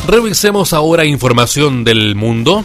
Revisemos ahora información del mundo.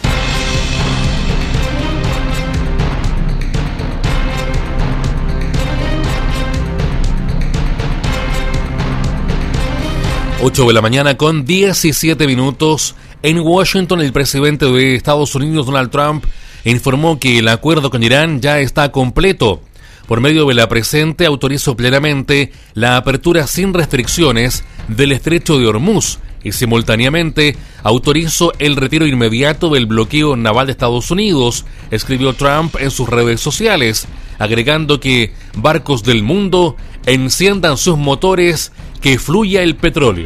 Ocho de la mañana con 17 minutos. En Washington, el presidente de Estados Unidos, Donald Trump, informó que el acuerdo con Irán ya está completo. Por medio de la presente, autorizó plenamente la apertura sin restricciones del estrecho de Hormuz y simultáneamente autorizó el retiro inmediato del bloqueo naval de Estados Unidos, escribió Trump en sus redes sociales, agregando que barcos del mundo enciendan sus motores, que fluya el petróleo.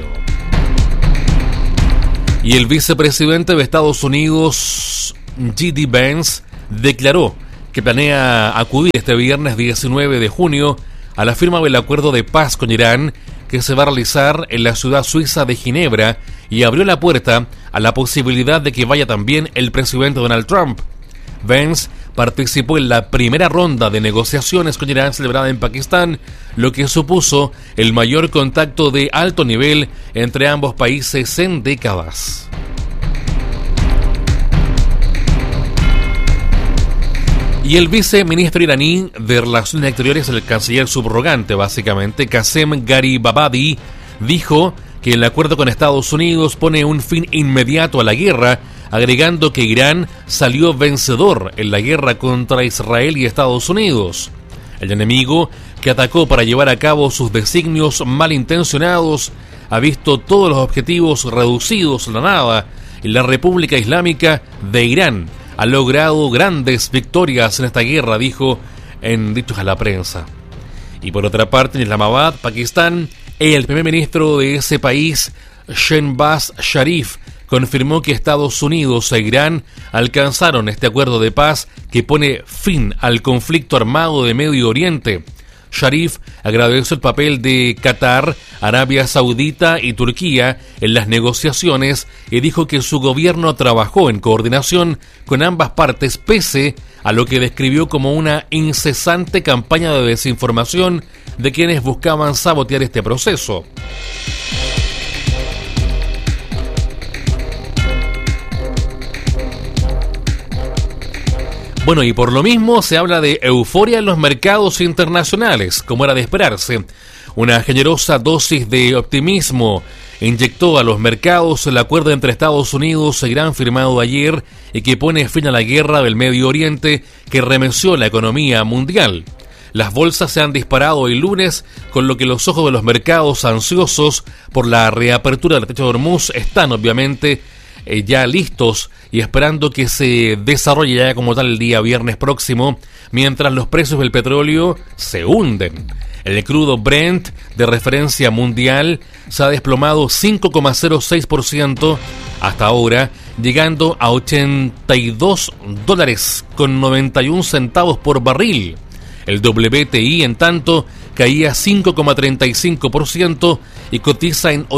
Y el vicepresidente de Estados Unidos, J.D. Vance, declaró que planea acudir este viernes 19 de junio a la firma del acuerdo de paz con Irán que se va a realizar en la ciudad suiza de Ginebra, y abrió la puerta a la posibilidad de que vaya también el presidente Donald Trump. Vance participó en la primera ronda de negociaciones con Irán celebrada en Pakistán, lo que supuso el mayor contacto de alto nivel entre ambos países en décadas. Y el viceministro iraní de Relaciones Exteriores, el canciller subrogante básicamente, Qasem Gharibabadi, dijo que el acuerdo con Estados Unidos pone un fin inmediato a la guerra, agregando que Irán salió vencedor en la guerra contra Israel y Estados Unidos. El enemigo, que atacó para llevar a cabo sus designios malintencionados, ha visto todos los objetivos reducidos a la nada, y la República Islámica de Irán ha logrado grandes victorias en esta guerra, dijo en dichos a la prensa. Y por otra parte, en Islamabad, Pakistán, el primer ministro de ese país, Shehbaz Sharif, confirmó que Estados Unidos e Irán alcanzaron este acuerdo de paz que pone fin al conflicto armado de Medio Oriente. Sharif agradeció el papel de Qatar, Arabia Saudita y Turquía en las negociaciones y dijo que su gobierno trabajó en coordinación con ambas partes pese a lo que describió como una incesante campaña de desinformación de quienes buscaban sabotear este proceso. Bueno, y por lo mismo se habla de euforia en los mercados internacionales, como era de esperarse. Una generosa dosis de optimismo inyectó a los mercados el acuerdo entre Estados Unidos e Irán firmado ayer y que pone fin a la guerra del Medio Oriente que remeció la economía mundial. Las bolsas se han disparado el lunes, con lo que los ojos de los mercados ansiosos por la reapertura del estrecho de Hormuz están obviamente ya listos y esperando que se desarrolle ya como tal el día viernes próximo, mientras los precios del petróleo se hunden. El crudo Brent de referencia mundial se ha desplomado 5,06% hasta ahora, llegando a $82.91 por barril. El WTI, en tanto, caía 5,35% y cotiza en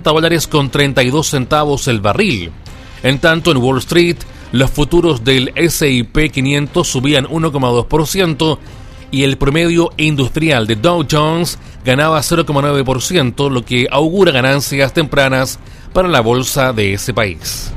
$80.32 el barril. En tanto, en Wall Street, los futuros del S&P 500 subían 1,2% y el promedio industrial de Dow Jones ganaba 0,9%, lo que augura ganancias tempranas para la bolsa de ese país.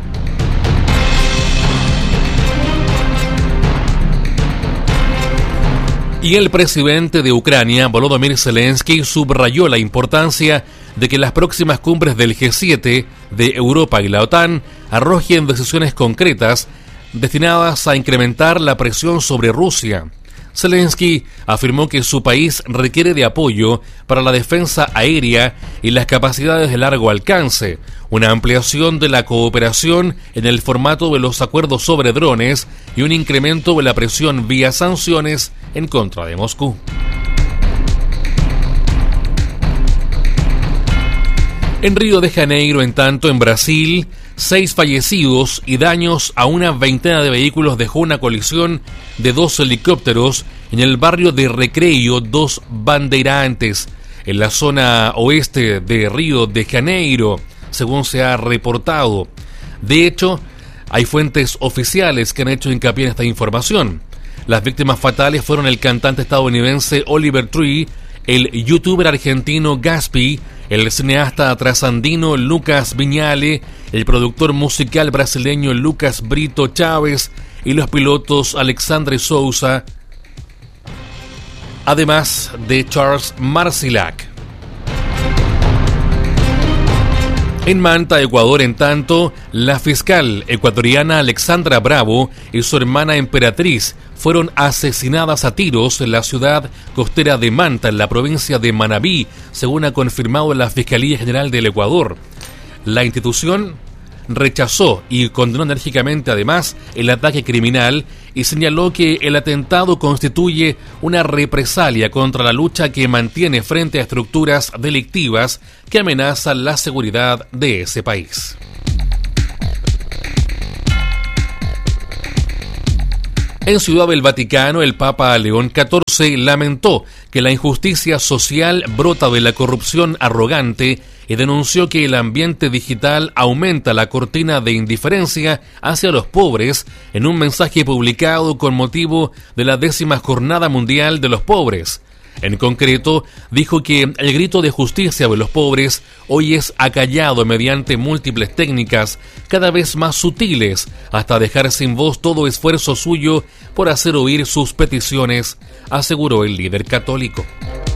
Y el presidente de Ucrania, Volodymyr Zelensky, subrayó la importancia de que las próximas cumbres del G7, de Europa y la OTAN arrojen decisiones concretas destinadas a incrementar la presión sobre Rusia. Zelensky afirmó que su país requiere de apoyo para la defensa aérea y las capacidades de largo alcance, una ampliación de la cooperación en el formato de los acuerdos sobre drones y un incremento de la presión vía sanciones en contra de Moscú. En Río de Janeiro, en tanto, en Brasil, 6 fallecidos y daños a una veintena de vehículos dejó una colisión de 2 helicópteros en el barrio de Recreio dos Bandeirantes, en la zona oeste de Río de Janeiro, según se ha reportado. De hecho, hay fuentes oficiales que han hecho hincapié en esta información. Las víctimas fatales fueron el cantante estadounidense Oliver Tree, el youtuber argentino Gaspi, el cineasta trasandino Lucas Viñale, el productor musical brasileño Lucas Brito Chávez y los pilotos Alexandre Souza, además de Charles Marcilac. En Manta, Ecuador, en tanto, la fiscal ecuatoriana Alexandra Bravo y su hermana Emperatriz fueron asesinadas a tiros en la ciudad costera de Manta, en la provincia de Manabí, según ha confirmado la Fiscalía General del Ecuador. La institución rechazó y condenó enérgicamente además el ataque criminal y señaló que el atentado constituye una represalia contra la lucha que mantiene frente a estructuras delictivas que amenazan la seguridad de ese país. En Ciudad del Vaticano, el Papa León XIV lamentó que la injusticia social brota de la corrupción arrogante y denunció que el ambiente digital aumenta la cortina de indiferencia hacia los pobres en un mensaje publicado con motivo de la 10ª Jornada Mundial de los Pobres. En concreto, dijo que el grito de justicia de los pobres hoy es acallado mediante múltiples técnicas cada vez más sutiles, hasta dejar sin voz todo esfuerzo suyo por hacer oír sus peticiones, aseguró el líder católico.